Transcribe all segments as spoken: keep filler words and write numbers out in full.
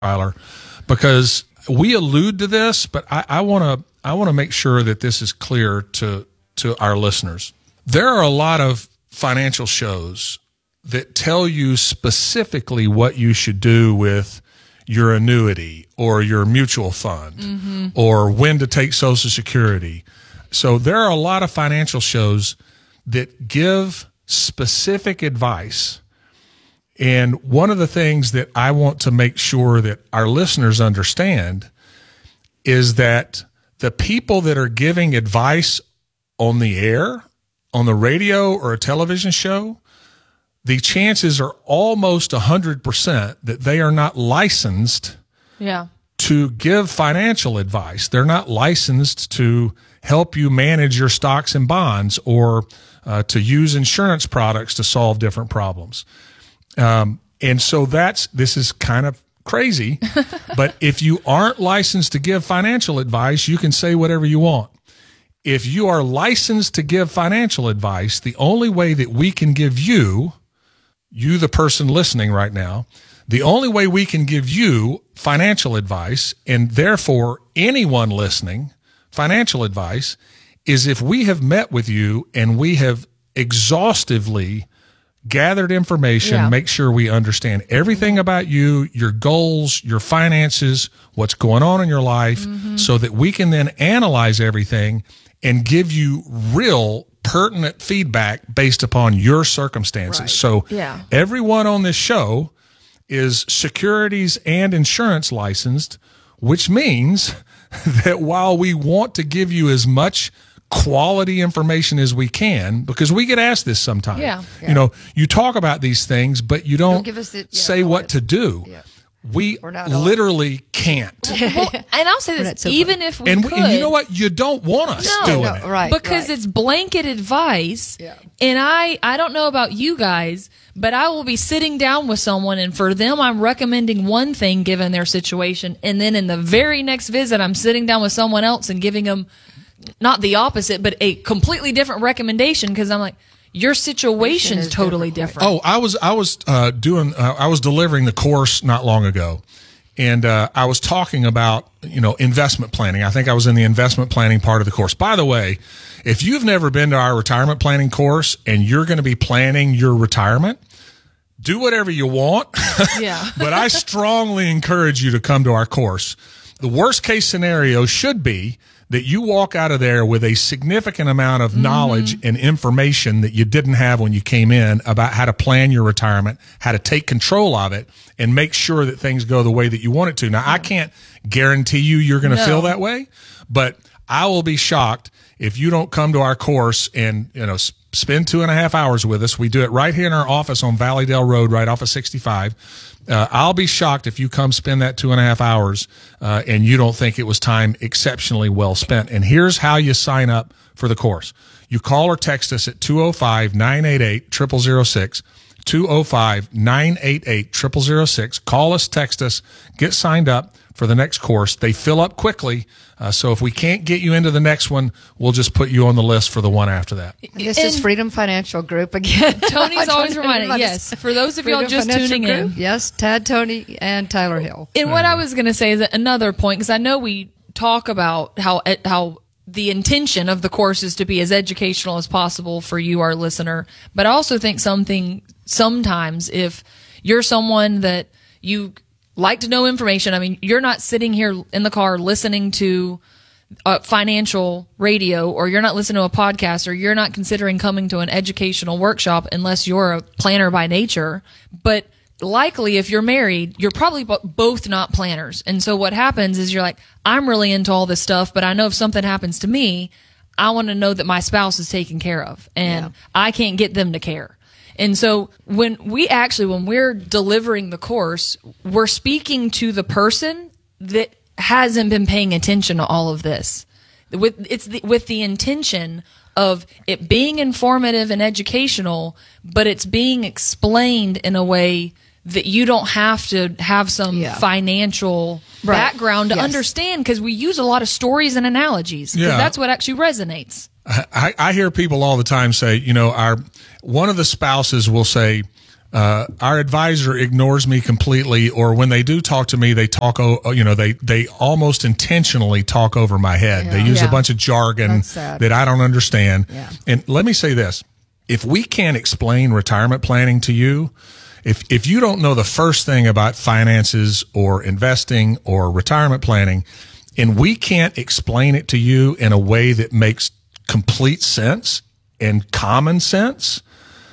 Tyler, because we allude to this, but I want to I want to make sure that this is clear to to our listeners. There are a lot of financial shows that tell you specifically what you should do with your annuity or your mutual fund mm-hmm. or when to take Social Security. So there are a lot of financial shows that give specific advice. And one of the things that I want to make sure that our listeners understand is that the people that are giving advice on the air, on the radio or a television show, the chances are almost one hundred percent that they are not licensed yeah. to give financial advice. They're not licensed to help you manage your stocks and bonds or uh, to use insurance products to solve different problems. Um, and so that's, this is kind of crazy, but if you aren't licensed to give financial advice, you can say whatever you want. If you are licensed to give financial advice, the only way that we can give you, you the person listening right now, the only way we can give you financial advice, and therefore anyone listening financial advice, is if we have met with you and we have exhaustively gathered information, yeah. make sure we understand everything about you, your goals, your finances, what's going on in your life, mm-hmm. so that we can then analyze everything and give you real pertinent feedback based upon your circumstances. Right. So yeah. everyone on this show is securities and insurance licensed, which means that while we want to give you as much quality information as we can, because we get asked this sometimes. Yeah. Yeah. You know, you talk about these things, but you don't, don't give us the, yeah, say what to do. Yeah. We literally can't. Well, and I'll say this, so even funny. if we and, could. And you know what? You don't want us no, doing no, it. Right, because right. it's blanket advice. Yeah. And I, I don't know about you guys, but I will be sitting down with someone, and for them, I'm recommending one thing given their situation. And then in the very next visit, I'm sitting down with someone else and giving them not the opposite, but a completely different recommendation, because I'm like, your situation's totally different. Oh, I was I was uh, doing uh, I was delivering the course not long ago, and uh, I was talking about you know investment planning. I think I was in the investment planning part of the course. By the way, if you've never been to our retirement planning course and you're going to be planning your retirement, do whatever you want. Yeah. But I strongly encourage you to come to our course. The worst case scenario should be that you walk out of there with a significant amount of knowledge mm-hmm. and information that you didn't have when you came in about how to plan your retirement, how to take control of it, and make sure that things go the way that you want it to. Now, I can't guarantee you you're going to no. feel that way, but I will be shocked if you don't come to our course and, you know, spend two and a half hours with us. We do it right here in our office on Valleydale Road, right off of sixty-five. Uh, I'll be shocked if you come spend that two and a half hours uh, and you don't think it was time exceptionally well spent. And here's how you sign up for the course. You call or text us at two oh five, nine eight eight, zero zero zero six, two oh five, nine eight eight, zero zero zero six. Call us, text us, get signed up for the next course. They fill up quickly. Uh, so if we can't get you into the next one, we'll just put you on the list for the one after that. This and is Freedom Financial Group again. Tony's always reminding, yes, for those of y'all just Financial tuning Group. in. Yes, Tad, Tony, and Tyler Hill. And what I was going to say is another point, because I know we talk about how how the intention of the course is to be as educational as possible for you, our listener. But I also think something, sometimes if you're someone that you like to know information, I mean, you're not sitting here in the car listening to a financial radio, or you're not listening to a podcast, or you're not considering coming to an educational workshop unless you're a planner by nature. But likely if you're married, you're probably bo- both not planners. And so what happens is you're like, I'm really into all this stuff, but I know if something happens to me, I want to know that my spouse is taken care of, and yeah. I can't get them to care. And so when we actually, when we're delivering the course, we're speaking to the person that hasn't been paying attention to all of this. With it's the, with the intention of it being informative and educational, but it's being explained in a way that you don't have to have some yeah. financial right. background to yes. understand, because we use a lot of stories and analogies, because yeah. that's what actually resonates. I, I hear people all the time say, you know, our one of the spouses will say, Uh, our advisor ignores me completely, or when they do talk to me, they talk, o- you know, they, they almost intentionally talk over my head. Yeah. They use Yeah. a bunch of jargon That's sad. that I don't understand. Yeah. And let me say this. If we can't explain retirement planning to you, if, if you don't know the first thing about finances or investing or retirement planning, and we can't explain it to you in a way that makes complete sense and common sense,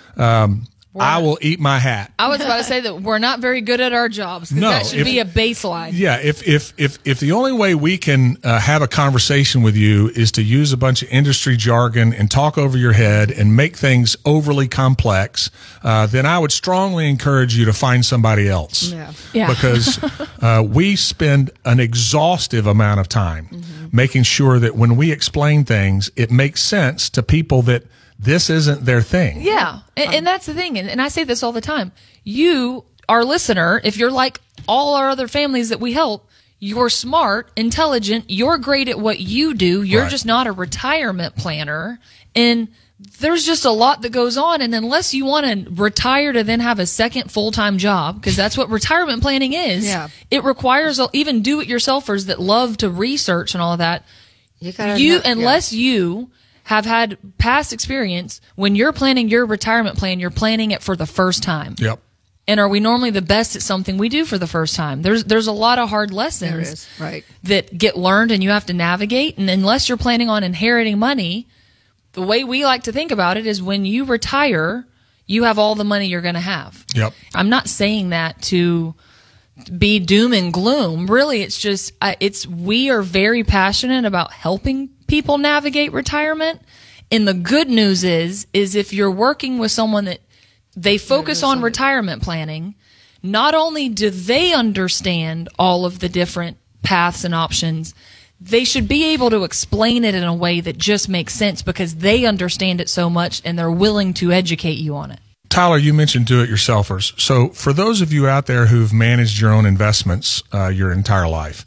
um, I will eat my hat. I was about to say that we're not very good at our jobs. 'Cause No, that should if- be a baseline. Yeah, if if if if the only way we can uh, have a conversation with you is to use a bunch of industry jargon and talk over your head and make things overly complex, uh, then I would strongly encourage you to find somebody else. Yeah. Yeah. Because uh, we spend an exhaustive amount of time Mm-hmm. making sure that when we explain things, it makes sense to people that this isn't their thing. Yeah. And, and that's the thing. And, and I say this all the time. You, our listener, if you're like all our other families that we help, you're smart, intelligent, you're great at what you do. You're Right. just not a retirement planner. And there's just a lot that goes on. And unless you want to retire to then have a second full-time job, because that's what retirement planning is, Yeah. it requires even do-it-yourselfers that love to research and all of that. You gotta You, know- yeah. unless you have had past experience, when you're planning your retirement plan, you're planning it for the first time. Yep. And are we normally the best at something we do for the first time? There's there's a lot of hard lessons There is, right. that get learned and you have to navigate. And unless you're planning on inheriting money, the way we like to think about it is when you retire, you have all the money you're going to have. Yep. I'm not saying that to be doom and gloom. Really, it's just uh, it's we are very passionate about helping people navigate retirement. And the good news is is if you're working with someone that they focus on retirement planning, not only do they understand all of the different paths and options, they should be able to explain it in a way that just makes sense because they understand it so much and they're willing to educate you on it. Tyler, you mentioned do-it-yourselfers. So for those of you out there who've managed your own investments uh, your entire life,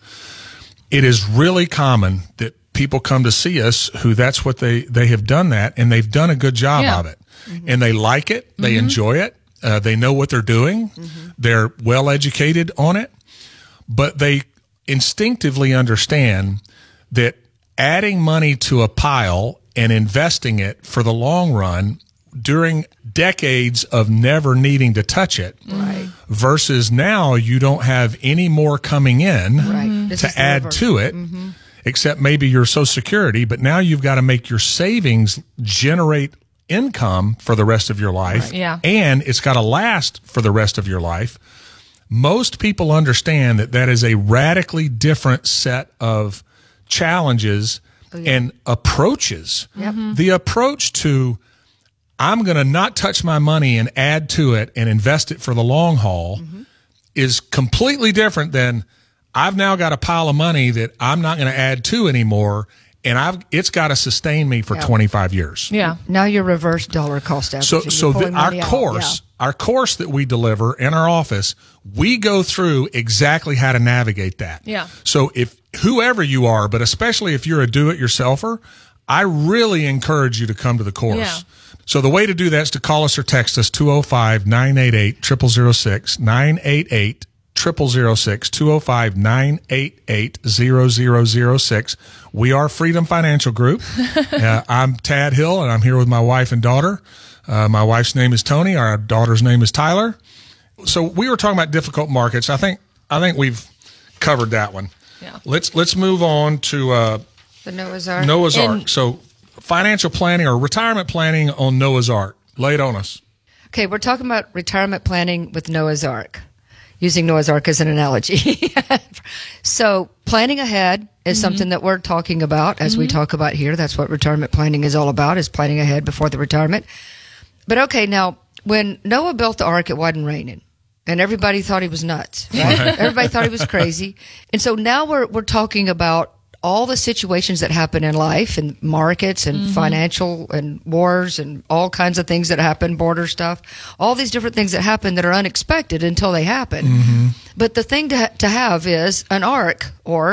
it is really common that people come to see us who that's what they, they have done that, and they've done a good job Yeah. of it. Mm-hmm. And they like it. They mm-hmm. enjoy it. Uh, they know what they're doing. Mm-hmm. They're well educated on it. But they instinctively understand that adding money to a pile and investing it for the long run during decades of never needing to touch it Right. versus now you don't have any more coming in Right. This to is the add reverse. to it, Mm-hmm. except maybe your Social Security, but now you've got to make your savings generate income for the rest of your life. Right. Yeah. And it's got to last for the rest of your life. Most people understand that that is a radically different set of challenges Oh, yeah. and approaches. Yep. The approach to I'm going to not touch my money and add to it and invest it for the long haul Mm-hmm. is completely different than I've now got a pile of money that I'm not going to add to anymore, and I've it's got to sustain me for Yeah. twenty-five years. Yeah. Now you're reverse dollar cost averaging. So, You're so the, pulling our money out. course, our course that we deliver in our office, we go through exactly how to navigate that. Yeah. So if whoever you are, but especially if you're a do-it-yourselfer, I really encourage you to come to the course. Yeah. So the way to do that is to call us or text us two oh five, nine eight eight, zero zero zero six, nine eight eight, zero zero zero six, two oh five, nine eight eight, zero zero zero six. We are Freedom Financial Group. uh, I'm Tad Hill, and I'm here with my wife and daughter. Uh, my wife's name is Tony. Our daughter's name is Tyler. So we were talking about difficult markets. I think I think we've covered that one. Yeah. Let's let's move on to uh, The Noah's Ark. Noah's And- Ark. So financial planning or retirement planning on Noah's Ark. Lay it on us. Okay, we're talking about retirement planning with Noah's Ark, using Noah's Ark as an analogy. So planning ahead is Mm-hmm. something that we're talking about as we talk about here. That's what retirement planning is all about, is planning ahead before the retirement. But okay, now, when Noah built the ark, it wasn't raining. And everybody thought he was nuts, right? Everybody thought he was crazy. And so now we're we're talking about all the situations that happen in life and markets and financial and wars and all kinds of things that happen, border stuff, all these different things that happen that are unexpected until they happen. But the thing to, ha- to have is an ark, or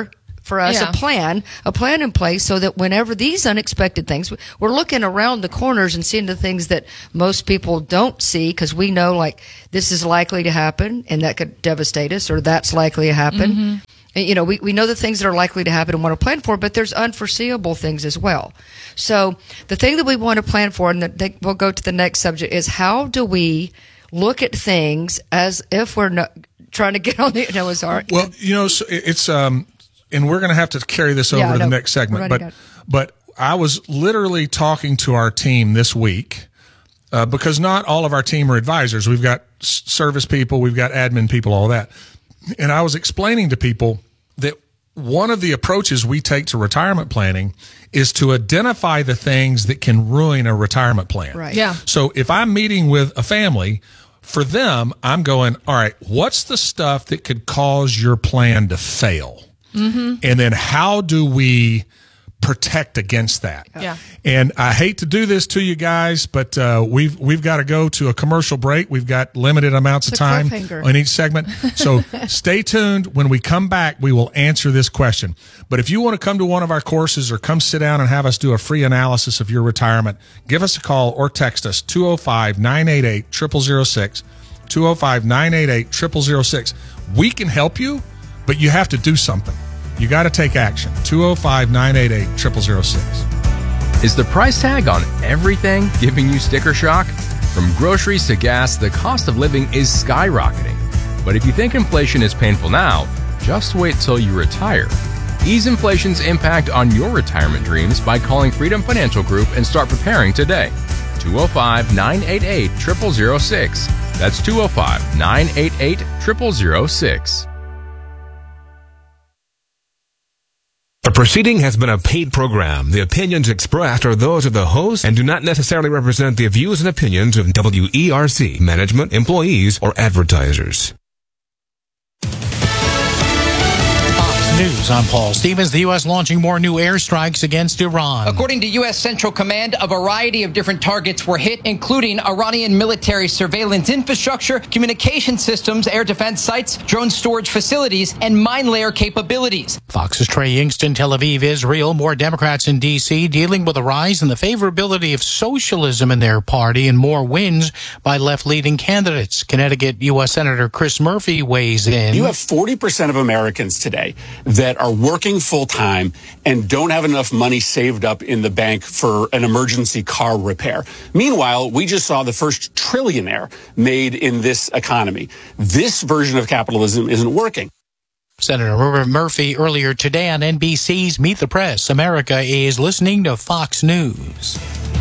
for us Yeah. a plan, a plan in place so that whenever these unexpected things, we're looking around the corners and seeing the things that most people don't see because we know like this is likely to happen and that could devastate us or that's likely to happen. Mm-hmm. And, you know, we, we know the things that are likely to happen and want to plan for, but there's unforeseeable things as well. So the thing that we want to plan for, and that we'll go to the next subject, is how do we look at things as if we're not trying to get on the Noah's Ark? Well, you know, so it's um, and we're going to have to carry this over Yeah, to the no, next segment. we're But running but I was literally talking to our team this week uh, because not all of our team are advisors. We've got s- service people, we've got admin people, all that. And I was explaining to people that one of the approaches we take to retirement planning is to identify the things that can ruin a retirement plan. Right. Yeah. So if I'm meeting with a family, for them, I'm going, all right, what's the stuff that could cause your plan to fail? Mm-hmm. And then how do we protect against that? Yeah. And I hate to do this to you guys, but uh, we've we've got to go to a commercial break. We've got limited amounts It's of a time cliffhanger. on each segment. So stay tuned. When we come back, we will answer this question. But if you want to come to one of our courses or come sit down and have us do a free analysis of your retirement, give us a call or text us two oh five, nine eight eight, zero zero zero six, two oh five, nine eight eight, zero zero zero six. We can help you, but you have to do something. You got to take action. two oh five, nine eight eight, zero zero zero six. Is the price tag on everything giving you sticker shock? From groceries to gas, the cost of living is skyrocketing. But if you think inflation is painful now, just wait till you retire. Ease inflation's impact on your retirement dreams by calling Freedom Financial Group and start preparing today. two oh five, nine eight eight, zero zero zero six. That's two oh five, nine eight eight, zero zero zero six. The proceeding has been a paid program. The opinions expressed are those of the host and do not necessarily represent the views and opinions of W E R C, management, employees, or advertisers. News, I'm Paul Stevens. The U S launching more new airstrikes against Iran. According to U S Central Command, a variety of different targets were hit, including Iranian military surveillance infrastructure, communication systems, air defense sites, drone storage facilities, and mine layer capabilities. Fox's Trey Youngston, Tel Aviv, Israel. More Democrats in D C dealing with a rise in the favorability of socialism in their party and more wins by left-leaning candidates. Connecticut U S Senator Chris Murphy weighs in. You have forty percent of Americans today that are working full-time and don't have enough money saved up in the bank for an emergency car repair. Meanwhile, we just saw the first trillionaire made in this economy. This version of capitalism isn't working. Senator Murphy earlier today on N B C's Meet the Press. America is listening to Fox News.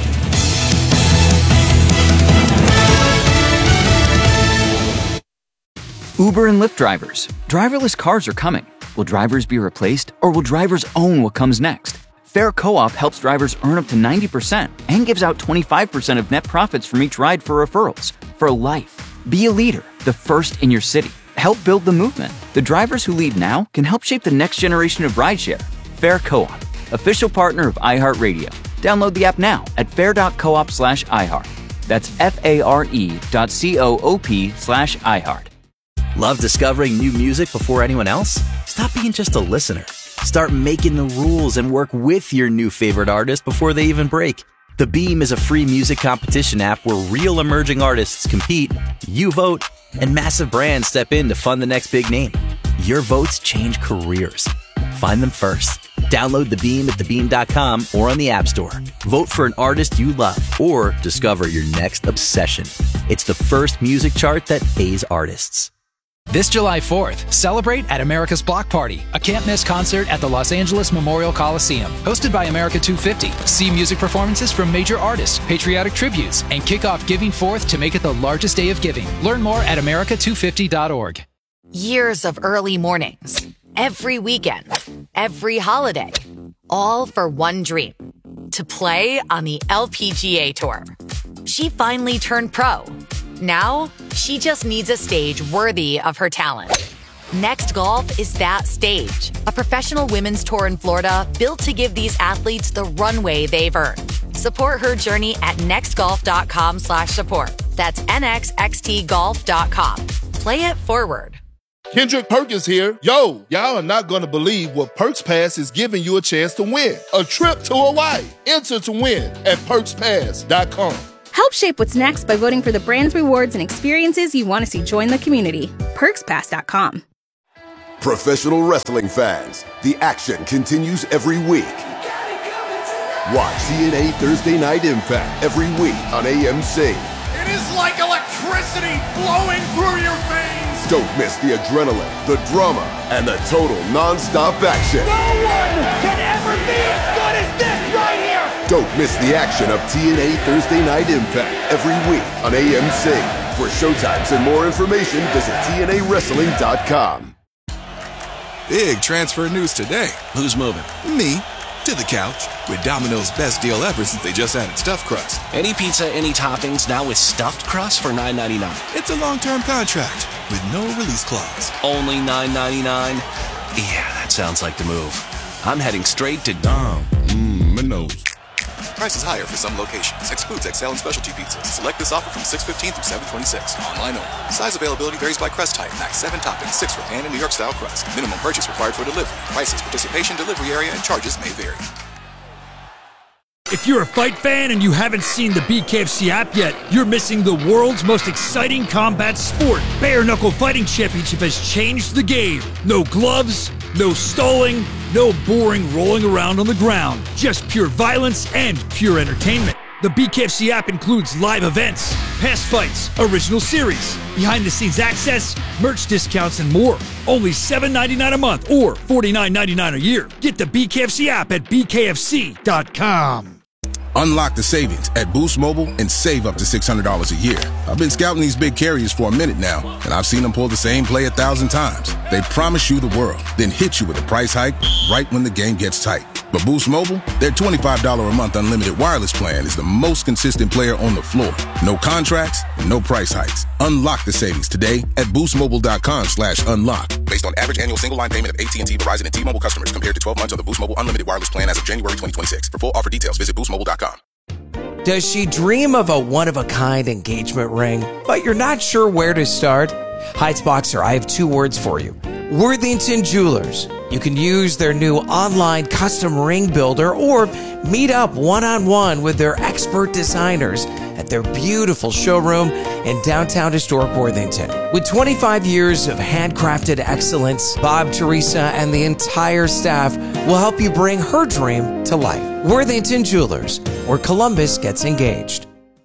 Uber and Lyft drivers. Driverless cars are coming. Will drivers be replaced, or will drivers own what comes next? Fair Co-op helps drivers earn up to ninety percent and gives out twenty-five percent of net profits from each ride for referrals. For life. Be a leader, the first in your city. Help build the movement. The drivers who lead now can help shape the next generation of rideshare. Fair Co-op, official partner of iHeartRadio. Download the app now at fair.coop slash iHeart. That's F-A-R-E dot C-O-O-P slash iHeart. Love discovering new music before anyone else? Stop being just a listener. Start making the rules and work with your new favorite artist before they even break. The Beam is a free music competition app where real emerging artists compete, you vote, and massive brands step in to fund the next big name. Your votes change careers. Find them first. Download The Beam at the beam dot com or on the App Store. Vote for an artist you love or discover your next obsession. It's the first music chart that pays artists. This July fourth, celebrate at America's Block Party, a can't-miss concert at the Los Angeles Memorial Coliseum. Hosted by America two fifty, see music performances from major artists, patriotic tributes, and kick off Giving Fourth to make it the largest day of giving. Learn more at america two fifty dot org. Years of early mornings, every weekend, every holiday, all for one dream, to play on the L P G A Tour. She finally turned pro. Now, she just needs a stage worthy of her talent. Next Golf is that stage. A professional women's tour in Florida built to give these athletes the runway they've earned. Support her journey at nextgolf.com slash support. That's N X X T golf dot com. Play it forward. Kendrick Perkins here. Yo, y'all are not going to believe what Perks Pass is giving you a chance to win. A trip to Hawaii. Enter to win at perks pass dot com. Help shape what's next by voting for the brands, rewards, and experiences you want to see join the community. perks pass dot com. Professional wrestling fans, the action continues every week. Watch T N A Thursday Night Impact every week on A M C. It is like electricity flowing through your veins. Don't miss the adrenaline, the drama, and the total non-stop action. No one can ever be as good as this right here. Don't miss the action of T N A Thursday Night Impact every week on A M C. For showtimes and more information, visit T N A wrestling dot com. Big transfer news today. Who's moving? Me. To the couch. With Domino's best deal ever since they just added stuffed crust. Any pizza, any toppings, now with stuffed crust for nine ninety-nine. It's a long-term contract with no release clause. Only nine ninety-nine? Yeah, that sounds like the move. I'm heading straight to Dom. Mmm, Minos. Prices higher for some locations. Excludes X L and specialty pizzas. Select this offer from six fifteen through seven twenty-six. Online only. Size availability varies by crust type. Max seven toppings, six for pan and New York style crust. Minimum purchase required for delivery. Prices, participation, delivery area, and charges may vary. If you're a fight fan and you haven't seen the B K F C app yet, you're missing the world's most exciting combat sport. Bare Knuckle Fighting Championship has changed the game. No gloves, no stalling, no boring rolling around on the ground. Just pure violence and pure entertainment. The B K F C app includes live events, past fights, original series, behind-the-scenes access, merch discounts, and more. Only seven ninety-nine a month or forty-nine ninety-nine a year. Get the B K F C app at B K F C dot com. Unlock the savings at Boost Mobile and save up to six hundred dollars a year. I've been scouting these big carriers for a minute now, and I've seen them pull the same play a thousand times. They promise you the world, then hit you with a price hike right when the game gets tight. But Boost Mobile, their twenty-five dollars a month unlimited wireless plan is the most consistent player on the floor. No contracts, no price hikes. Unlock the savings today at boostmobile.com slash unlock. Based on average annual single line payment of A T and T, Verizon, and T-Mobile customers compared to twelve months on the Boost Mobile unlimited wireless plan as of January twenty twenty-six. For full offer details, visit boost mobile dot com. Does she dream of a one-of-a-kind engagement ring, but you're not sure where to start? Heights Boxer, I have two words for you. Worthington Jewelers. You can use their new online custom ring builder or meet up one-on-one with their expert designers at their beautiful showroom in downtown historic Worthington. With twenty-five years of handcrafted excellence, Bob, Teresa, and the entire staff will help you bring her dream to life. Worthington Jewelers, where Columbus gets engaged.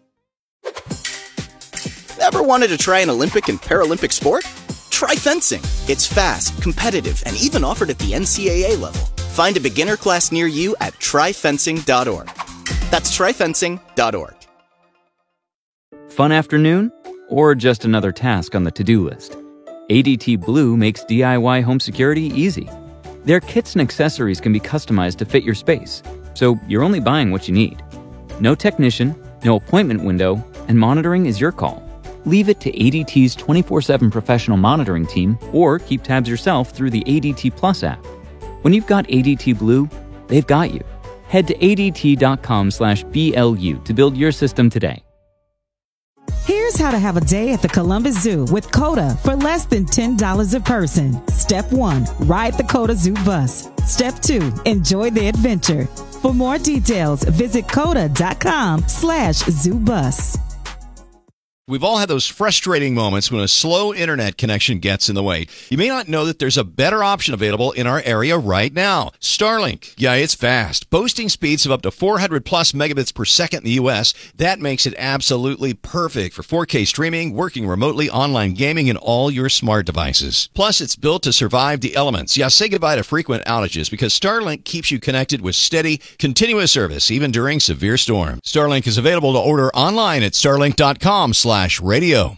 Ever wanted to try an Olympic and Paralympic sport? Try fencing. It's fast, competitive, and even offered at the N C A A level. Find a beginner class near you at try fencing dot org. That's try fencing dot org. Fun afternoon? Or just another task on the to-do list? A D T Blue makes D I Y home security easy. Their kits and accessories can be customized to fit your space, so you're only buying what you need. No technician, no appointment window, and monitoring is your call. Leave it to A D T's twenty-four seven professional monitoring team or keep tabs yourself through the A D T Plus app. When you've got A D T Blue, they've got you. Head to A D T dot com slash B L U to build your system today. Here's how to have a day at the Columbus Zoo with COTA for less than ten dollars a person. Step one, ride the COTA Zoo bus. Step two, enjoy the adventure. For more details, visit COTA dot com slash zoo bus. We've all had those frustrating moments when a slow internet connection gets in the way. You may not know that there's a better option available in our area right now. Starlink. Yeah, it's fast. Boasting speeds of up to four hundred plus megabits per second in the U S. That makes it absolutely perfect for four K streaming, working remotely, online gaming, and all your smart devices. Plus, it's built to survive the elements. Yeah, say goodbye to frequent outages because Starlink keeps you connected with steady, continuous service, even during severe storms. Starlink is available to order online at starlink dot com slash radio.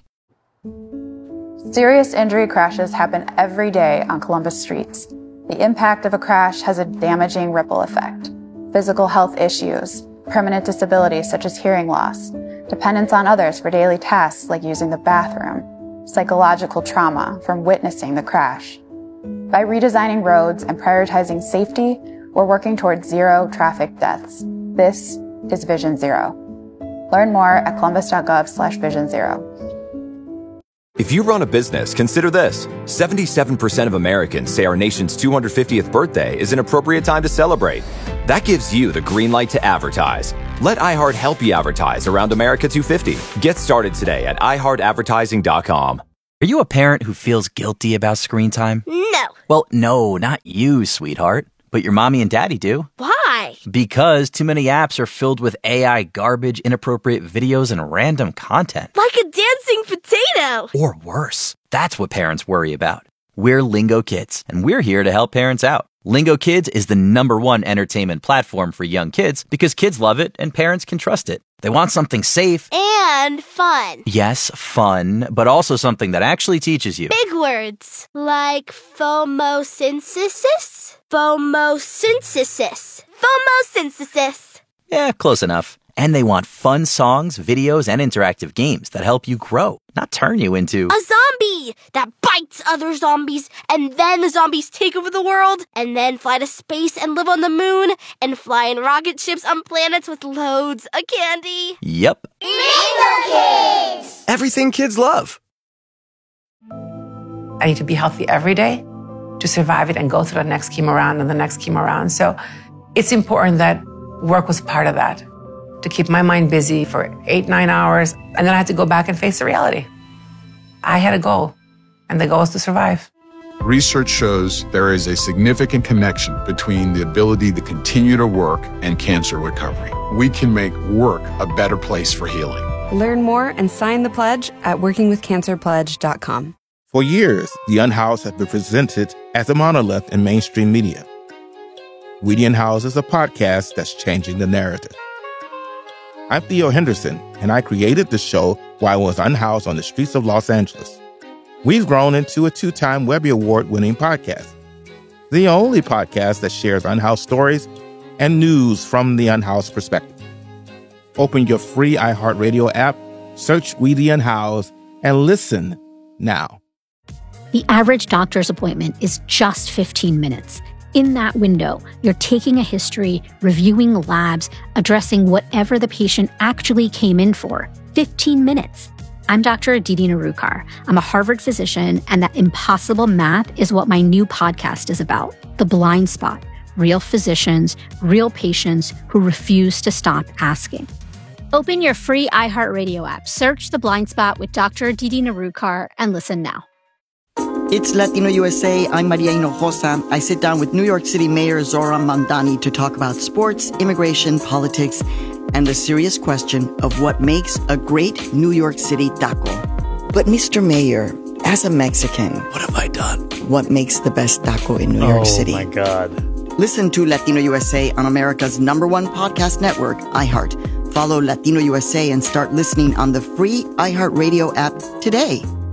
Serious injury crashes happen every day on Columbus streets. The impact of a crash has a damaging ripple effect. Physical health issues, permanent disabilities such as hearing loss, dependence on others for daily tasks like using the bathroom, psychological trauma from witnessing the crash. By redesigning roads and prioritizing safety, we're working towards zero traffic deaths. This is Vision Zero. Learn more at columbus dot gov slash vision zero. If you run a business, consider this. seventy-seven percent of Americans say our nation's two hundred fiftieth birthday is an appropriate time to celebrate. That gives you the green light to advertise. Let iHeart help you advertise around America two fifty. Get started today at i heart advertising dot com. Are you a parent who feels guilty about screen time? No. Well, no, not you, sweetheart. But your mommy and daddy do. Why? Because too many apps are filled with A I garbage, inappropriate videos, and random content. Like a dancing potato. Or worse. That's what parents worry about. We're Lingo Kids, and we're here to help parents out. Lingo Kids is the number one entertainment platform for young kids because kids love it and parents can trust it. They want something safe. And fun. Yes, fun, but also something that actually teaches you. Big words. Like phomosynthesis? Phomosynthesis. Phomosynthesis. Yeah, close enough. And they want fun songs, videos, and interactive games that help you grow, not turn you into a zombie that bites other zombies, and then the zombies take over the world, and then fly to space and live on the moon, and fly in rocket ships on planets with loads of candy. Yep. Lingo Kids! Everything kids love. I need to be healthy every day to survive it and go through the next chemo round and the next chemo round. So it's important that work was part of that, to keep my mind busy for eight, nine hours. And then I had to go back and face the reality. I had a goal, and the goal is to survive. Research shows there is a significant connection between the ability to continue to work and cancer recovery. We can make work a better place for healing. Learn more and sign the pledge at working with cancer pledge dot com. For years, The Unhoused has been presented as a monolith in mainstream media. We the Unhoused is a podcast that's changing the narrative. I'm Theo Henderson, and I created the show while I was unhoused on the streets of Los Angeles. We've grown into a two-time Webby Award-winning podcast, the only podcast that shares unhoused stories and news from the unhoused perspective. Open your free iHeartRadio app, search We the Unhoused, and listen now. The average doctor's appointment is just fifteen minutes. In that window, you're taking a history, reviewing labs, addressing whatever the patient actually came in for. fifteen minutes. I'm Doctor Aditi Narukar. I'm a Harvard physician, and that impossible math is what my new podcast is about. The Blind Spot. Real physicians, real patients who refuse to stop asking. Open your free iHeartRadio app, search The Blind Spot with Doctor Aditi Narukar, and listen now. It's Latino U S A. I'm Maria Hinojosa. I sit down with New York City Mayor Zoran Mandani to talk about sports, immigration, politics, and the serious question of what makes a great New York City taco. But Mister Mayor, as a Mexican, what have I done? What makes the best taco in New oh, York City? Oh my God. Listen to Latino U S A on America's number one podcast network, iHeart. Follow Latino U S A and start listening on the free iHeartRadio app today.